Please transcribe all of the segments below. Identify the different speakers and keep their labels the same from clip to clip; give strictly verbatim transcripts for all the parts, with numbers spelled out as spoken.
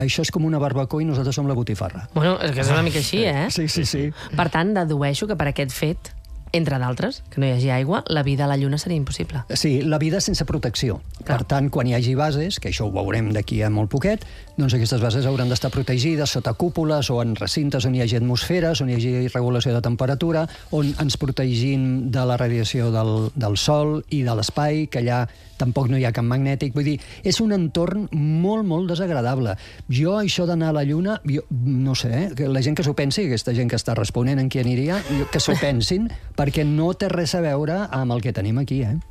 Speaker 1: Això és com una barbacoa i nosaltres som la botifarra.
Speaker 2: Bueno, és que és una mica així, eh?
Speaker 1: Sí, sí, sí.
Speaker 2: Per tant, dedueixo que per aquest fet, entre d'altres, que no hi hagi aigua, la vida a la Lluna seria impossible.
Speaker 1: Sí, la vida sense protecció.
Speaker 2: Clar.
Speaker 1: Per tant, quan hi hagi bases, que això ho veurem d'aquí a molt poquet, doncs aquestes bases hauran d'estar protegides sota cúpules o en recintes on hi hagi atmosferes, on hi hagi regulació de temperatura, on ens protegim de la radiació del, del sol i de l'espai, que allà tampoc no hi ha camp magnètic. Vull dir, és un entorn molt, molt desagradable. Jo, això d'anar a la Lluna, jo, no sé, eh, que la gent que s'ho pensi, aquesta gent que està responent en qui aniria, jo, que s'ho pensin, perquè no té res a veure amb el que tenim aquí, eh?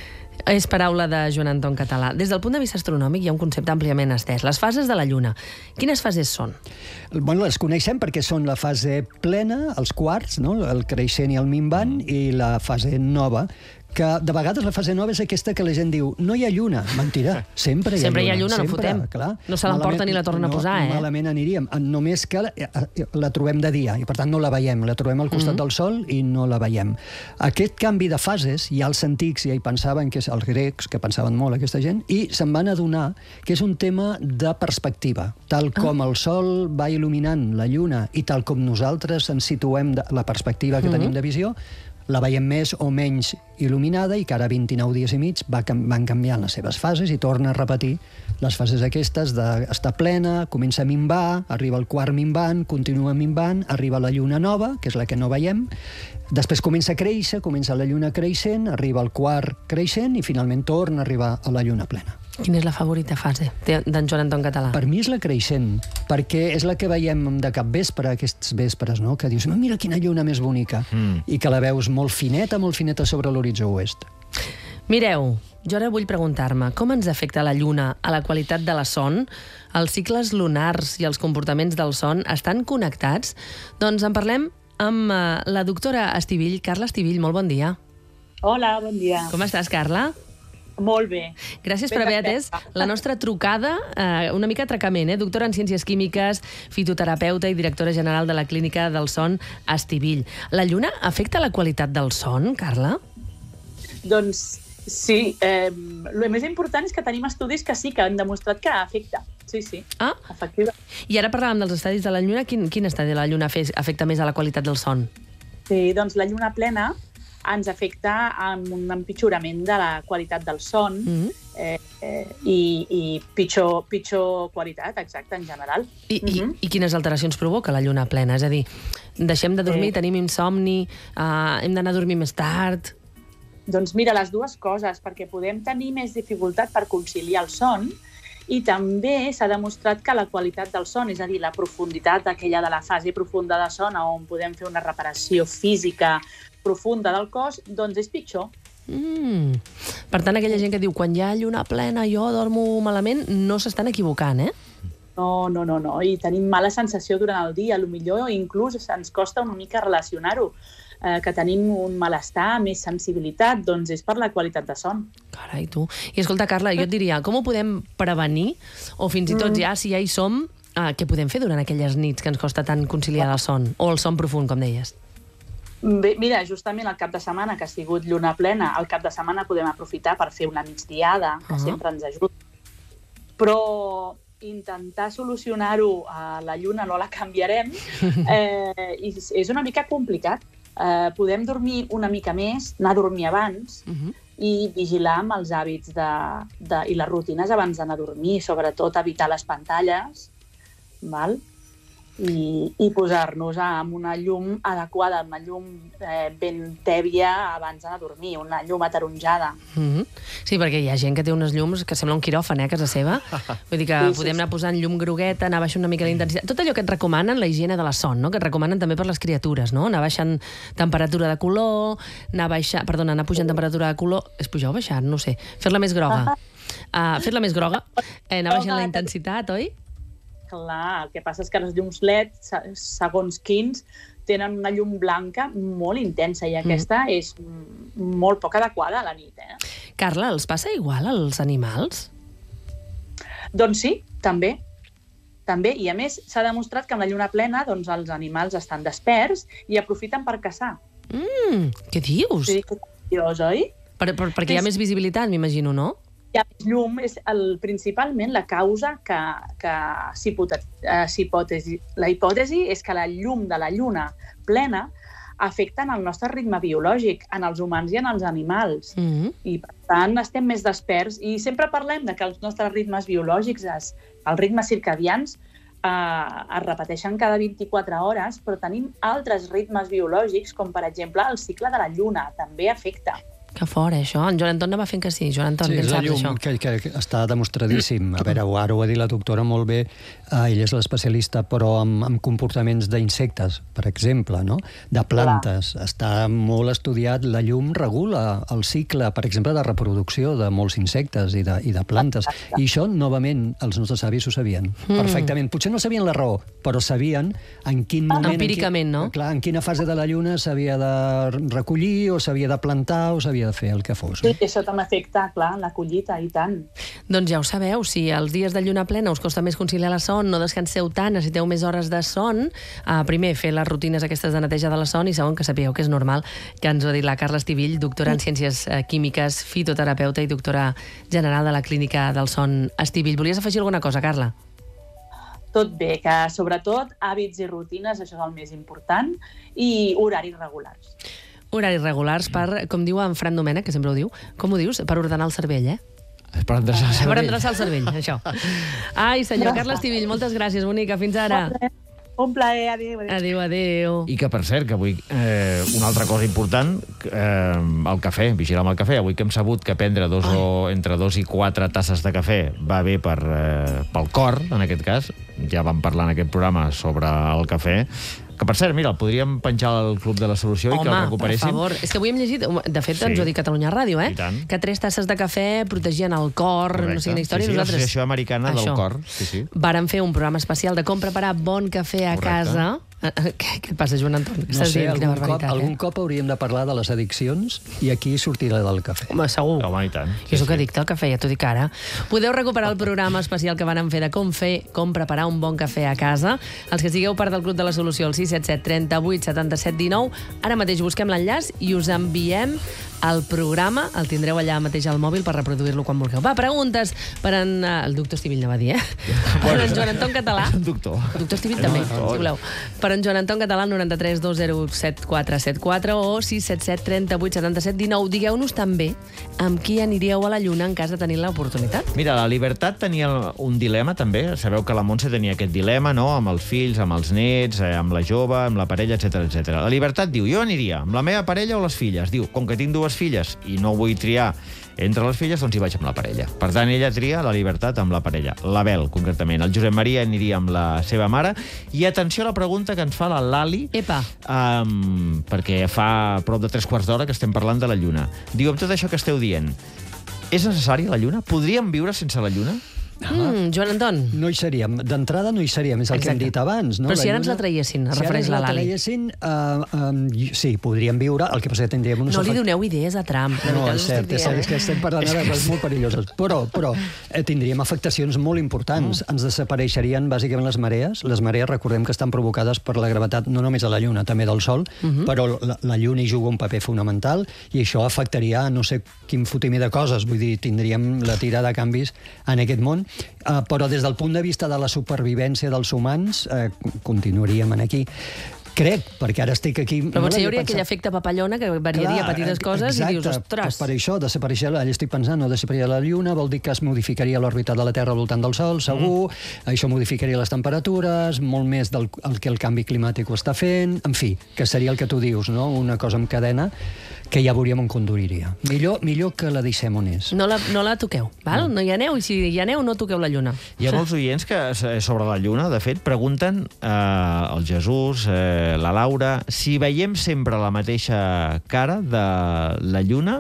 Speaker 2: És paraula de Joan Anton Català. Des del punt de vista astronòmic hi ha un concepte àmpliament estès. Les fases de la Lluna. Quines fases són?
Speaker 1: Bueno, les coneixem perquè són la fase plena, els quarts, no? El creixent i el minvant, i la fase nova, que de vegades la fase nova és aquesta que la gent diu no hi ha lluna. Mentida, sempre hi ha
Speaker 2: sempre
Speaker 1: lluna.
Speaker 2: Hi ha lluna, no
Speaker 1: sempre,
Speaker 2: fotem.
Speaker 1: Clar.
Speaker 2: No se l'emporta ni la torna a posar,
Speaker 1: no,
Speaker 2: eh?
Speaker 1: Malament aniríem. Només que la trobem de dia i per tant no la veiem. La trobem al costat mm-hmm. del Sol i no la veiem. Aquest canvi de fases, ja els antics ja hi pensaven, que és els grecs, que pensaven molt aquesta gent, i se'n van adonar que és un tema de perspectiva. Tal com ah. el Sol va il·luminant la lluna i tal com nosaltres ens situem de la perspectiva que mm-hmm. tenim de visió, la veiem més o menys il·luminada i que ara vint-i-nou dies i mig va, van canviant les seves fases i torna a repetir les fases aquestes d'estar plena, comença a minvar, arriba al quart minvant, continua minvant, arriba la lluna nova, que és la que no veiem, després comença a créixer, comença la lluna creixent, arriba al quart creixent i finalment torna a arribar a la lluna plena.
Speaker 2: Quina és la favorita fase d'en Joan Anton Català?
Speaker 1: Per mi és la creixent, perquè és la que veiem de capvespre, aquests vespres, no? Que dius, no, mira quina lluna més bonica, mm. i que la veus molt fineta, molt fineta sobre l'horitzó oest.
Speaker 2: Mireu, jo ara vull preguntar-me, com ens afecta la lluna a la qualitat de la son? Els cicles lunars i els comportaments del son estan connectats? Doncs en parlem amb la doctora Estivill. Carla Estivill, molt bon dia.
Speaker 3: Hola, bon dia.
Speaker 2: Com estàs, Carla?
Speaker 3: Molt bé.
Speaker 2: Gràcies per haver atès la nostra trucada, eh, una mica atracament, eh? Doctora en Ciències Químiques, fitoterapeuta i directora general de la Clínica del Son Estivill. La lluna afecta la qualitat del son, Carla?
Speaker 3: Doncs sí. Eh, el més important és que tenim estudis que sí, que han demostrat que afecta. Sí, sí,
Speaker 2: ah.
Speaker 3: efectiva.
Speaker 2: I ara parlàvem dels estadis de la lluna. Quin, quin estadi de la lluna afecta més a la qualitat del son?
Speaker 3: Sí, doncs la lluna plena ens afecta amb un empitjorament de la qualitat del son mm-hmm. eh, eh, i, i pitjor, pitjor qualitat, exacte, en general.
Speaker 2: I, mm-hmm. i, I quines alteracions provoca la lluna plena? És a dir, deixem de dormir, eh. tenim insomni, eh, hem d'anar a dormir més tard...
Speaker 3: Doncs mira, les dues coses, perquè podem tenir més dificultat per conciliar el son i també s'ha demostrat que la qualitat del son, és a dir, la profunditat aquella de la fase profunda de son on podem fer una reparació física profunda del cos, doncs és pitjor.
Speaker 2: Mm. Per tant, aquella gent que diu quan hi ha lluna plena jo dormo malament, no s'estan equivocant, eh?
Speaker 3: No, no, no, no. I tenim mala sensació durant el dia. Potser inclús ens costa una mica relacionar-ho. Eh, que tenim un malestar, més sensibilitat, doncs és per la qualitat de son.
Speaker 2: Carai, tu. I escolta, Carla, jo et diria, com ho podem prevenir? O fins i tot ja, si ja hi som, eh, què podem fer durant aquelles nits que ens costa tant conciliar el son? O el son profund, com deies?
Speaker 3: Bé, mira, justament el cap de setmana, que ha sigut lluna plena, el cap de setmana podem aprofitar per fer una migdiada, que uh-huh. sempre ens ajuda. Però intentar solucionar-ho a la lluna no la canviarem, eh, i és una mica complicat. Eh, podem dormir una mica més, anar a dormir abans uh-huh. i vigilar amb els hàbits de, de, i les rutines abans d'anar a dormir, sobretot evitar les pantalles, val? I, i posar-nos amb una llum adequada, una llum eh, ben tèbia abans d'anar a dormir, una llum ataronjada.
Speaker 2: Mm-hmm. Sí, perquè hi ha gent que té unes llums que sembla un quiròfan, eh, a casa seva. Vull dir que sí, podem sí, anar posant llum grogueta, anar baixant una mica la intensitat. Tot allò que et recomanen, la higiene de la son, no? Que et recomanen també per les criatures, no? Anar baixant temperatura de color, anar baixant, perdona, anar pujant temperatura de color... És pujar o baixar? No sé. Fer-la més groga. Uh, Fer-la més groga, eh, anar baixant la intensitat, oi?
Speaker 3: Clar, el que passa és que les llums L E D, segons quins, tenen una llum blanca molt intensa i aquesta mm. és molt poc adequada a la nit. Eh?
Speaker 2: Carla, els passa igual als animals?
Speaker 3: Doncs sí, també. També. I a més s'ha demostrat que amb la lluna plena doncs, els animals estan desperts i aprofiten per caçar.
Speaker 2: Mm, què dius?
Speaker 3: Sí, que curiós, oi?
Speaker 2: Per, per, perquè hi ha més visibilitat, m'imagino, no?
Speaker 3: I a més, llum és el, principalment la causa que, que s'hipòtesi. La hipòtesi és que la llum de la lluna plena afecten el nostre ritme biològic, en els humans i en els animals.
Speaker 2: Mm-hmm.
Speaker 3: I, per tant, estem més desperts. I sempre parlem de que els nostres ritmes biològics, es, els ritmes circadians, eh, es repeteixen cada vint-i-quatre hores, però tenim altres ritmes biològics, com, per exemple, el cicle de la lluna, també afecta.
Speaker 2: Que fort, això. En Joan Anton anava fent que sí. Joan Anton,
Speaker 1: sí,
Speaker 2: què en saps
Speaker 1: d'això? Que, que, que està demostradíssim. A veure, ara ho ha dit la doctora molt bé, eh, ella és l'especialista, però amb, amb comportaments d'insectes, per exemple, no? De plantes. Clar. Està molt estudiat, la llum regula el cicle, per exemple, de reproducció de molts insectes i de, i de plantes. Exacte. I això, novament, els nostres avis ho sabien mm. perfectament. Potser no sabien la raó, però sabien en quin moment...
Speaker 2: Empíricament,
Speaker 1: en qui,
Speaker 2: no?
Speaker 1: Clar, en quina fase de la lluna s'havia de recollir o s'havia de plantar o s'havia de fer el que fos.
Speaker 3: Sí, això també afecta, clar, la collita, i tant.
Speaker 2: Doncs ja ho sabeu, si els dies de lluna plena us costa més conciliar la son, no descanseu tant, necessiteu més hores de son, eh, primer, fer les rutines aquestes de neteja de la son, i segon, que sapigueu que és normal, que ens ho ha dit la Carla Estivill, doctora en Ciències Químiques, fitoterapeuta i doctora general de la Clínica del Son Estivill. Volies afegir alguna cosa, Carla?
Speaker 3: Tot bé, que sobretot hàbits i rutines, això és el més important, i horaris regulars.
Speaker 2: Horaris regulars per, com diu en Fran Domènech, que sempre ho diu, com ho dius? Per ordenar el cervell, eh?
Speaker 4: Per endreçar el cervell.
Speaker 2: Per endreçar el cervell, això. Ai, senyor Carla Estivill, moltes gràcies, bonica. Fins ara.
Speaker 3: Un plaer, adéu.
Speaker 2: Adéu, adéu.
Speaker 4: I que, per cert, que avui eh, una altra cosa important, eh, el cafè, vigilar amb el cafè. Avui que hem sabut que prendre dos o, entre dos i quatre tasses de cafè va bé per, eh, pel cor, en aquest cas. Ja vam parlar en aquest programa sobre el cafè. Que, per cert, mira, el podríem penjar al Club de la Solució. Home, i que el recuperéssim.
Speaker 2: Per favor. És que avui hem llegit, de fet, sí. ens ho ha dit Catalunya Ràdio, eh? Que tres tasses de cafè protegien el cor, correcte. No sé quina història.
Speaker 4: Sí, sí,
Speaker 2: nosaltres...
Speaker 4: l'Associació Americana Això. del Cor. Sí, sí.
Speaker 2: Vàrem fer un programa especial de com preparar bon cafè a correcte. casa. Què, què et passa, Joan Anton?
Speaker 1: No sé, algun cop, algun cop hauríem de parlar de les addiccions i aquí sortirà del cafè.
Speaker 2: Home, segur.
Speaker 4: Home, i tant.
Speaker 2: Jo soc addicte al cafè, ja t'ho dic ara. Podeu recuperar el programa especial que vàrem fer de com fer, com preparar un bon cafè a casa. Els que sigueu part del Club de la Solució, el sis set set, trenta-vuit, setanta-set, dinou. Ara mateix busquem l'enllaç i us enviem el programa. El tindreu allà mateix al mòbil per reproduir-lo quan vulgueu. Va, preguntes per en... El doctor Estivill no va dir, eh? Per en Joan Anton Català.
Speaker 4: És un doctor.
Speaker 2: Doctor Estivill també, si voleu. Per en Joan Anton Català, noranta-tres dos zero set quatre set quatre o sis set set, trenta-vuit, setanta-set, dinou. Digueu-nos també amb qui aniríeu a la Lluna en cas de tenir l'oportunitat.
Speaker 4: Mira, la Libertat tenia un dilema també. Sabeu que la Montse tenia aquest dilema, no?, amb els fills, amb els nets, amb la jove, amb la parella, etcètera, etcètera. La Libertat diu, jo aniria amb la meva parella o les filles. Diu, com que tinc dues filles i no vull triar entre les filles, doncs hi vaig amb la parella. Per tant, ella tria la Libertat amb la parella. La Bel, concretament. El Josep Maria aniria amb la seva mare. I atenció a la pregunta que ens fa la Lali,
Speaker 2: Epa.
Speaker 4: Um, perquè fa prop de tres quarts d'hora que estem parlant de la Lluna. Diu, amb tot això que esteu dient, és necessària la Lluna? Podríem viure sense la Lluna?
Speaker 2: Mm, Joan Anton.
Speaker 1: No hi seríem. D'entrada no hi seríem, és el Exacte. que hem dit abans. No?
Speaker 2: Però si
Speaker 1: la
Speaker 2: ara ens la traiessin, es
Speaker 1: si
Speaker 2: refereix la Lali.
Speaker 1: Si ara ens la traiessin, uh, um, sí, podríem viure, el que passa que tindríem unes...
Speaker 2: No li doneu idees a Trump.
Speaker 1: No, és cert, és cert, és que estem parlant de coses molt perilloses. Però, però eh, tindríem afectacions molt importants. Mm. Ens desapareixerien bàsicament les marees. Les marees, recordem que estan provocades per la gravetat no només de la Lluna, també del Sol, mm-hmm. però la, la Lluna hi juga un paper fonamental i això afectaria no sé quin fotimer de coses. Vull dir, tindríem la tira de canvis en aquest món. Uh, però des del punt de vista de la supervivència dels humans, eh, continuaríem aquí. Crec, perquè ara estic aquí...
Speaker 2: Però potser hi hauria aquell efecte papallona que variaria Clar, petites coses exacte, i dius, ostres...
Speaker 1: Per això, desapareixer, allà estic pensant, no desapareixer la Lluna, vol dir que es modificaria l'òrbita de la Terra al voltant del Sol, segur, mm. això modificaria les temperatures, molt més del el que el canvi climàtic ho està fent, en fi, que seria el que tu dius, no? Una cosa en cadena, que ja veuríem on conduiria. Millor, millor que la deixem on és.
Speaker 2: No la, no la toqueu, val? No. no hi aneu, i si hi aneu, no toqueu la Lluna.
Speaker 4: Hi ha molts oients que, sobre la Lluna, de fet, pregunten eh, el Jesús, eh, la Laura, si veiem sempre la mateixa cara de la Lluna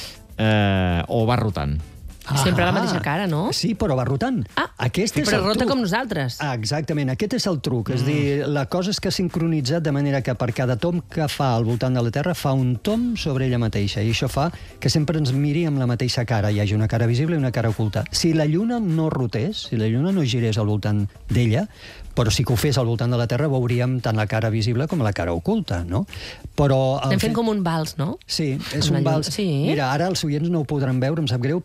Speaker 4: eh, o va rotant.
Speaker 2: Ah, sempre la mateixa cara, no?
Speaker 1: Sí, però va rotant.
Speaker 2: Ah,
Speaker 1: Aquest és
Speaker 2: però
Speaker 1: el
Speaker 2: rota
Speaker 1: truc.
Speaker 2: com nosaltres.
Speaker 1: Ah, exactament, aquest és el truc. Mm. És dir, la cosa és que ha sincronitzat de manera que per cada tom que fa al voltant de la Terra fa un tom sobre ella mateixa. I això fa que sempre ens miri amb la mateixa cara. Hi hagi una cara visible i una cara oculta. Si la Lluna no rotés, si la Lluna no girés al voltant d'ella, però si que ho fes al voltant de la Terra veuríem tant la cara visible com la cara oculta, no? Però...
Speaker 2: Estem fent com un vals, no?
Speaker 1: Sí, és un vals.
Speaker 2: Sí.
Speaker 1: Mira, ara els oients no ho podran veure, em sap greu, però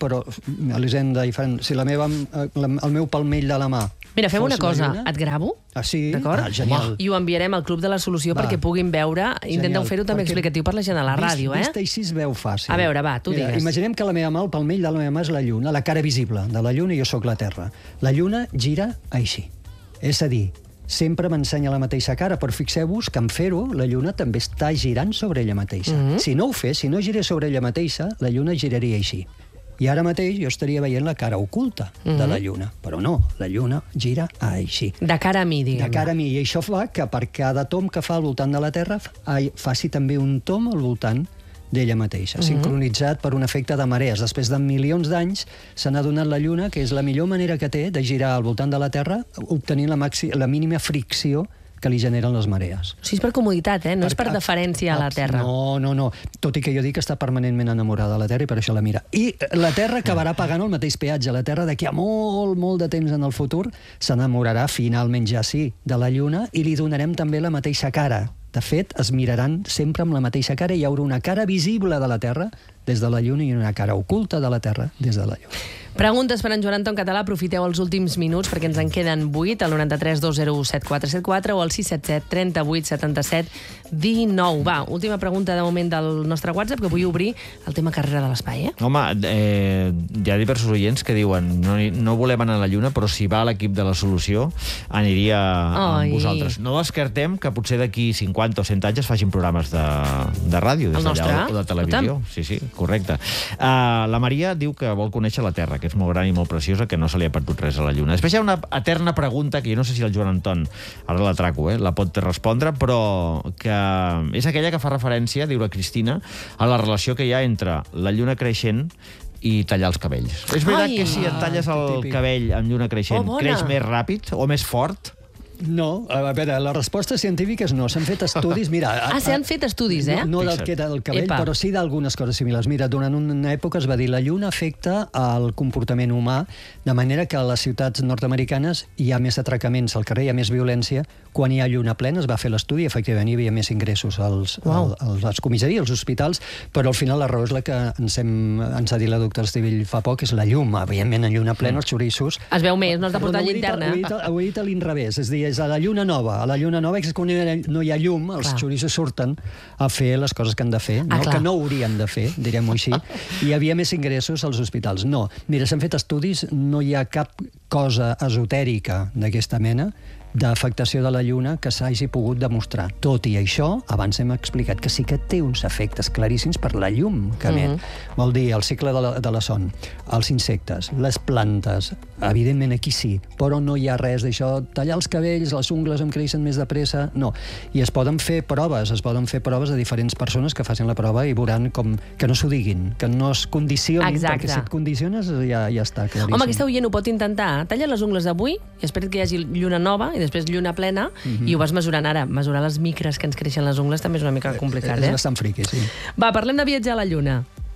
Speaker 1: Elisenda, i fan, si la meva, el meu palmell de la mà...
Speaker 2: Mira, fem una cosa, et gravo,
Speaker 1: ah, sí?
Speaker 2: d'acord?
Speaker 1: Ah, genial.
Speaker 2: I ho enviarem al Club de la Solució
Speaker 1: va,
Speaker 2: perquè puguin veure. Intenteu fer-ho també
Speaker 1: perquè
Speaker 2: explicatiu per la gent a la ràdio, eh?
Speaker 1: Vist així es veu fàcil.
Speaker 2: A veure, va, tu
Speaker 1: Mira,
Speaker 2: digues.
Speaker 1: Imaginem que la meva mà, el palmell de la meva mà és la lluna, la cara visible de la lluna i jo sóc la Terra. La lluna gira així. És a dir, sempre m'ensenya la mateixa cara, però fixeu-vos que en fer-ho, la lluna també està girant sobre ella mateixa.
Speaker 2: Mm-hmm.
Speaker 1: Si no ho fes, si no girés sobre ella mateixa, la lluna giraria així. I ara mateix jo estaria veient la cara oculta mm-hmm. de la lluna. Però no, la lluna gira així.
Speaker 2: De cara a mi, diguem-ne.
Speaker 1: De cara a mi. I això fa que per cada tom que fa al voltant de la Terra faci també un tom al voltant d'ella mateixa, mm-hmm. sincronitzat per un efecte de marees. Després de milions d'anys se n'ha donat la Lluna que és la millor manera que té de girar al voltant de la Terra obtenint la, maxi, la mínima fricció que li generen les marees.
Speaker 2: O sigui, és per comoditat, eh? No per, és per deferència a la Terra.
Speaker 1: No, no, no. Tot i que jo dic que està permanentment enamorada de la Terra i per això la mira. I la Terra acabarà pagant el mateix peatge. La Terra d'aquí a molt, molt de temps en el futur s'enamorarà finalment ja sí de la Lluna i li donarem també la mateixa cara. De fet, es miraran sempre amb la mateixa cara i hi haurà una cara visible de la Terra des de la Lluna i una cara oculta de la Terra des de la Lluna.
Speaker 2: Preguntes per en Joan Anton Català, aprofiteu els últims minuts perquè ens en queden vuit, al noranta-tres dos zero u set quatre set quatre o al sis set set trenta-vuit setanta-set dinou. Va, última pregunta de moment del nostre WhatsApp, que vull obrir el tema carrera de l'espai, eh?
Speaker 4: Home, eh, hi ha diversos oients que diuen no, no volem anar a la Lluna, però si va l'equip de la Solució aniria
Speaker 2: Ai.
Speaker 4: amb vosaltres. No descartem que potser d'aquí cinquanta o cent anys es facin programes de, de ràdio des d'allà o de televisió. Sí, sí, correcte. Uh, la Maria diu que vol conèixer la Terra, que és molt gran i molt preciosa, que no se li ha perdut res a la Lluna. Després hi ha una eterna pregunta que jo no sé si el Joan Anton, ara la traco, eh, la pot respondre, però que és aquella que fa referència, diu la Cristina, a la relació que hi ha entre la lluna creixent i tallar els cabells. És veritat
Speaker 2: Ai.
Speaker 4: que si et talles el
Speaker 1: Típic.
Speaker 4: cabell amb lluna creixent,
Speaker 2: Oh, bona.
Speaker 4: creix més ràpid o més fort?
Speaker 1: No, a veure, la resposta científica és no. S'han fet estudis, mira...
Speaker 2: Ah, s'han fet estudis, eh?
Speaker 1: No, no del
Speaker 4: Fixa't.
Speaker 1: que era el cabell,
Speaker 2: Epa.
Speaker 1: però sí d'algunes coses similars. Mira, durant una època es va dir la lluna afecta el comportament humà, de manera que a les ciutats nord-americanes hi ha més atracaments al carrer, hi ha més violència. Quan hi ha lluna plena es va fer l'estudi, efectivament hi havia més ingressos als,
Speaker 2: Uau.
Speaker 1: als, als comissaries, als hospitals, però al final la raó és la que ens, hem, ens ha dit la doctora Estivell fa poc, és la llum. Evidentment, en lluna plena, els xoriços...
Speaker 2: Es veu més, no has de portar
Speaker 1: Perdona, ho he dit-
Speaker 2: llinterna.
Speaker 1: Ho he dit, ho he dit a l'inrevés, és a dir, és a la lluna nova. A la lluna nova, que és quan no hi ha llum, els
Speaker 2: Clar.
Speaker 1: xoriços surten a fer les coses que han de fer,
Speaker 2: Ah,
Speaker 1: no?
Speaker 2: clar.
Speaker 1: que no haurien de fer, direm-ho així, i hi havia més ingressos als hospitals. No, mira, s'han fet estudis, no hi ha cap cosa esotèrica d'aquesta mena, d'afectació de la lluna que s'hagi pogut demostrar. Tot i això, abans hem explicat que sí que té uns efectes claríssims per la llum que emet. Mm-hmm. Vol dir, el cicle de la, de la son, els insectes, les plantes, evidentment aquí sí, però no hi ha res d'això, tallar els cabells, les ungles em creixen més de pressa, no. I es poden fer proves, es poden fer proves a diferents persones que facin la prova i veuran com, que no s'ho diguin, que no es condicionin,
Speaker 2: Exacte.
Speaker 1: perquè si et condiciones ja, ja està claríssim.
Speaker 2: Home, aquesta oient ho pot intentar. Talla les ungles avui i espera't que hi hagi lluna nova i després lluna plena
Speaker 1: Mhm.
Speaker 2: i ho vas mesurant ara. Mesurar les micres que ens creixen les ungles també és una mica complicat,
Speaker 1: És
Speaker 2: eh?
Speaker 1: bastant friqui, sí.
Speaker 2: Va, parlem de viatjar a la lluna.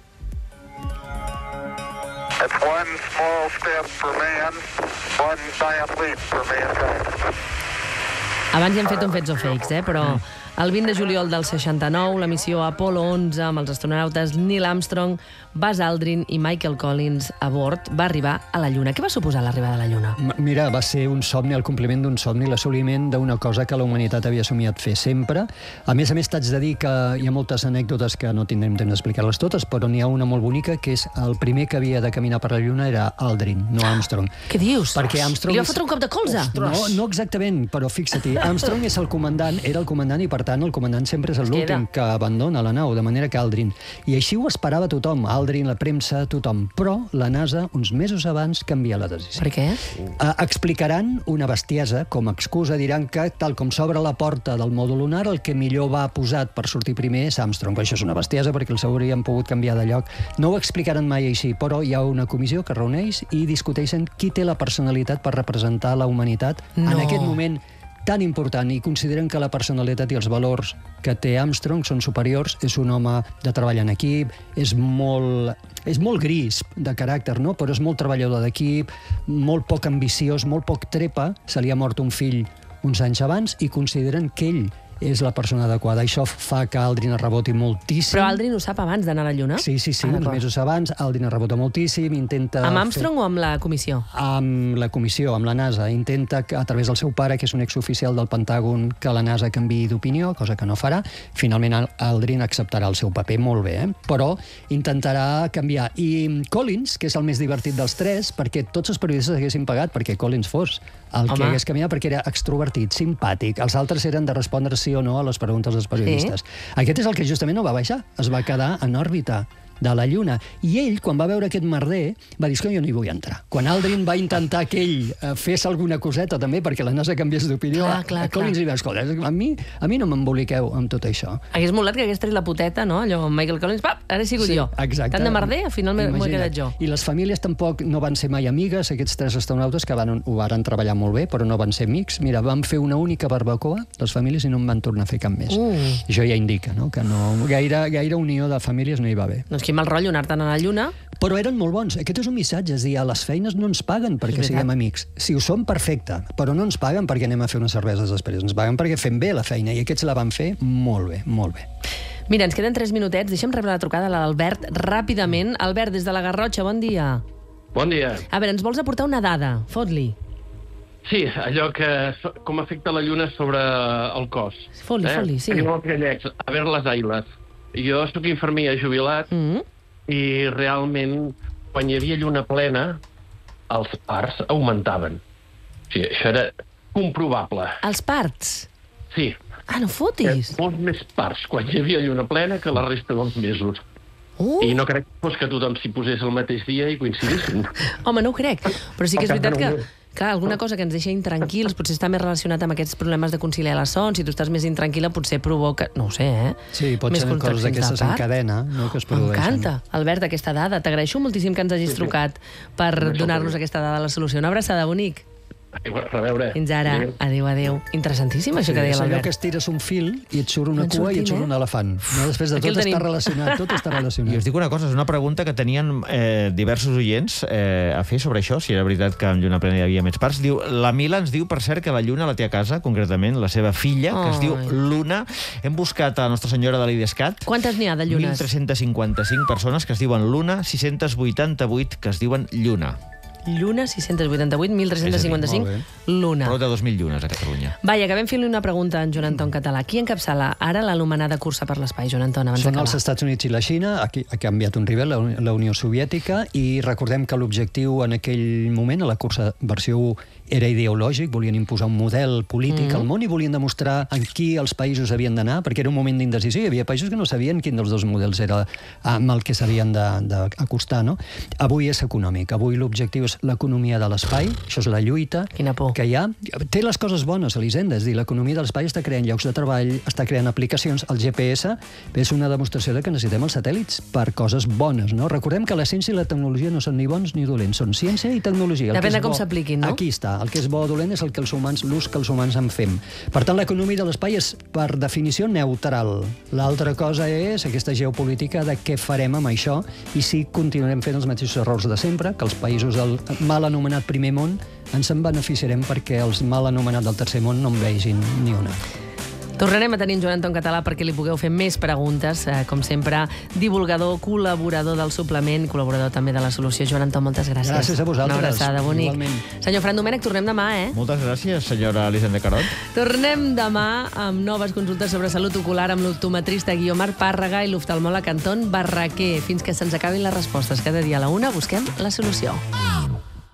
Speaker 5: It's one small step for man, one giant leap for mankind.
Speaker 2: Abans ja hem fet un Fets o Fakes, eh? Però el vint de juliol del seixanta-nou, la missió Apollo onze amb els astronautes Neil Armstrong, Buzz Aldrin i Michael Collins a bord va arribar a la Lluna. Què va suposar l'arribada a la Lluna?
Speaker 1: M- Mira, va ser un somni, el compliment d'un somni, l'assoliment d'una cosa que la humanitat havia somiat fer sempre. A més a més, t'haig de dir que hi ha moltes anècdotes que no tindrem temps d'explicar-les totes, però n'hi ha una molt bonica, que és el primer que havia de caminar per la Lluna era Aldrin, no Armstrong.
Speaker 2: Què dius?
Speaker 1: Perquè Armstrong
Speaker 2: Li va
Speaker 1: és-
Speaker 2: fotre un cop de colze?
Speaker 1: No, no exactament, però fixa-t'hi, Armstrong és el comandant, era el comandant i per tant el comandant sempre és
Speaker 2: Es
Speaker 1: l'últim que abandona la nau, de manera que Aldrin. I així ho esperava tothom, Aldrin, la premsa, tothom. Però la NASA, uns mesos abans, canvia la decisió.
Speaker 2: Per què?
Speaker 1: Uh, explicaran una bestiesa, com a excusa diran que, tal com s'obre la porta del mòdul lunar, el que millor va posat per sortir primer és Armstrong. Però això és una bestiesa perquè els haurien pogut canviar de lloc. No ho explicaran mai així, però hi ha una comissió que reuneix i discuteixen qui té la personalitat per representar la humanitat
Speaker 2: No.
Speaker 1: en aquest moment tan important, i consideren que la personalitat i els valors que té Armstrong són superiors. És un home de treball en equip, és molt, és molt gris de caràcter, no? Però és molt treballador d'equip, molt poc ambiciós, molt poc trepa. Se li ha mort un fill uns anys abans i consideren que ell és la persona adequada. Això fa que Aldrin es reboti moltíssim.
Speaker 2: Però Aldrin ho sap abans d'anar a la Lluna?
Speaker 1: Sí, sí, sí,
Speaker 2: Ah,
Speaker 1: uns
Speaker 2: d'acord.
Speaker 1: mesos abans. Aldrin es rebota moltíssim, intenta...
Speaker 2: Amb Armstrong o amb la comissió?
Speaker 1: Amb la comissió, amb la NASA. Intenta, que, a través del seu pare, que és un exoficial del Pentàgon, que la NASA canviï d'opinió, cosa que no farà. Finalment, Aldrin acceptarà el seu paper molt bé, eh? Però intentarà canviar. I Collins, que és el més divertit dels tres, perquè tots els periodistes haguessin pagat perquè Collins fos el
Speaker 2: Home.
Speaker 1: que hagués canviat, perquè era extrovertit, simpàtic. Els altres eren de respondre sí o no a les preguntes dels periodistes. Sí. Aquest és el que justament no va baixar. Es va quedar en òrbita de la Lluna. I ell, quan va veure aquest merder, va dir que jo no hi vull entrar. Quan Aldrin va intentar que ell eh, fes alguna coseta també perquè la NASA canviés d'opinió,
Speaker 2: Clar, clar,
Speaker 1: a Collins
Speaker 2: clar.
Speaker 1: li va escoltar, a mi, a mi no m'emboliqueu amb tot això.
Speaker 2: Hagués molat que hagués tret la poteta, no? Allò amb Michael Collins, pap, ara he sigut jo.
Speaker 1: exacte.
Speaker 2: Tant de merder, al final m'he m'ho he
Speaker 1: Imagina't.
Speaker 2: quedat jo.
Speaker 1: I les famílies tampoc no van ser mai amigues, aquests tres astronautes que van, ho van treballar molt bé, però no van ser amics. Mira, van fer una única barbacoa, les famílies, i no en van tornar a fer cap més.
Speaker 2: Uh.
Speaker 1: Això ja indica, no?, que no, gaire, gaire unió de famílies no hi va haver.
Speaker 2: Doncs quin mal rotllo anar-te'n a la Lluna.
Speaker 1: Però eren molt bons. Aquest és un missatge, és dir, a les feines no ens paguen perquè
Speaker 2: És veritat.
Speaker 1: siguem amics. Si ho som, perfecte, però no ens paguen perquè anem a fer unes cerveses després. Ens paguen perquè fem bé la feina, i aquests la van fer molt bé, molt bé.
Speaker 2: Mira, ens queden tres minutets. Deixa'm rebre la trucada de l'Albert ràpidament. Albert, des de la Garrotxa, bon dia.
Speaker 6: Bon dia.
Speaker 2: A veure, ens vols aportar una dada? Fot-li.
Speaker 6: Sí, allò que so- com afecta la lluna sobre el cos.
Speaker 2: Fot-li, fot-li, sí.
Speaker 6: Tenim els gallecs, a veure les ailes. Jo sóc infermer jubilat
Speaker 2: Mm.
Speaker 6: i realment, quan hi havia lluna plena, els parts augmentaven. O sigui, això era comprovable.
Speaker 2: Els parts?
Speaker 6: Sí,
Speaker 2: Ah, no fotis.
Speaker 6: molts més parts quan hi havia lluna plena que la resta dels mesos.
Speaker 2: Uh.
Speaker 6: I no crec que fos que tothom s'hi posés el mateix dia i coincidissin.
Speaker 2: Home, no ho crec. Però sí que és
Speaker 6: Al cap
Speaker 2: veritat
Speaker 6: de
Speaker 2: que,
Speaker 6: nou.
Speaker 2: clar, alguna cosa que ens deixa intranquils potser està més relacionat amb aquests problemes de conciliar la son. Si tu estàs més intranquil·la, potser provoca... No ho sé, eh?
Speaker 1: Sí, pot
Speaker 2: Més
Speaker 1: ser coses
Speaker 2: contraccions
Speaker 1: d'aquestes
Speaker 2: de
Speaker 1: en
Speaker 2: part.
Speaker 1: cadena, no?, que es produeixen.
Speaker 2: M'encanta, Albert, aquesta dada. T'agraeixo moltíssim que ens hagis trucat per donar-nos aquesta dada de la solució. Una abraçada, bonic.
Speaker 6: A veure.
Speaker 2: Fins ara.
Speaker 6: Adéu.
Speaker 2: Adéu, adéu. Interessantíssim, això que deia
Speaker 1: és allò que
Speaker 2: l'Albert.
Speaker 1: estires un fil i et surt una
Speaker 2: En
Speaker 1: cua i et
Speaker 2: sortim,
Speaker 1: surt
Speaker 2: eh?
Speaker 1: un elefant. No, després de
Speaker 2: Aquí
Speaker 1: tot
Speaker 2: el
Speaker 1: està
Speaker 2: tenim.
Speaker 1: relacionat, tot està relacionat.
Speaker 4: I us dic una cosa, és una pregunta que tenien eh, diversos oients eh, a fer sobre això, si era veritat que en Lluna plena hi havia més parts. Diu, la Mila ens diu, per cert, que la Lluna la té a casa, concretament, la seva filla, que es diu
Speaker 2: Ai.
Speaker 4: Luna. Hem buscat a Nostra Senyora de l'Idescat.
Speaker 2: Quantes n'hi ha de llunes?
Speaker 4: mil tres-cents cinquanta-cinc persones que es diuen Luna, sis-cents vuitanta-vuit que es diuen Lluna.
Speaker 2: Lluna, sis-cents vuitanta-vuit, mil tres-cents cinquanta-cinc,
Speaker 1: És a dir,
Speaker 2: Luna.
Speaker 4: Prou de dos mil llunes a Catalunya.
Speaker 2: Vaja, acabem fent-li una pregunta a en Joan Anton Català. Qui encapçala ara l'anomenada cursa per l'espai, Joan Anton, abans
Speaker 1: Són
Speaker 2: d'acabar?
Speaker 1: els Estats Units i la Xina, aquí ha canviat un rival, la Uni- la Unió Soviètica, i recordem que l'objectiu en aquell moment, a la cursa versió u, era ideològic, volien imposar un model polític
Speaker 2: Mm.
Speaker 1: al món i volien demostrar en qui els països havien d'anar, perquè era un moment d'indecisió, hi havia països que no sabien quin dels dos models era amb el que s'havien d'acostar, no? Avui és econòmic, avui l'objectiu és l'economia de l'espai, això és la lluita
Speaker 2: Quina por.
Speaker 1: que hi ha. Té les coses bones, Elisenda, és a dir, l'economia de l'espai està creant llocs de treball, està creant aplicacions, el G P S és una demostració de que necessitem els satèl·lits per coses bones, no? Recordem que la ciència i la tecnologia no són ni bons ni dolents, són ciència i tecnologia. El
Speaker 2: Depèn
Speaker 1: que és
Speaker 2: de com
Speaker 1: bo-
Speaker 2: s'apliquin, no?
Speaker 1: Aquí està, el que és bo o dolent és el que els humans, l'ús que els humans en fem. Per tant, l'economia de l'espai és, per definició, neutral. L'altra cosa és aquesta geopolítica de què farem amb això i si continuarem fent els mateixos errors de sempre, que els països del mal anomenat primer món ens en beneficiarem perquè els mal anomenats del tercer món no en vegin ni una.
Speaker 2: Tornarem a tenir en Joan Anton Català perquè li pugueu fer més preguntes. Eh, com sempre, divulgador, col·laborador del suplement, col·laborador també de la solució. Joan Anton, moltes gràcies.
Speaker 1: Gràcies a vosaltres.
Speaker 2: Una abraçada, bonic.
Speaker 1: Igualment.
Speaker 2: Senyor Fran Domènech, tornem demà, eh?
Speaker 4: Moltes gràcies, senyora Elisenda Carot.
Speaker 2: Tornem demà amb noves consultes sobre salut ocular amb l'optometrista Guiomar Pàrrega i l'oftalmòleg Anton Barraquer. Fins que se'ns acabin les respostes. Cada dia a la una busquem la solució.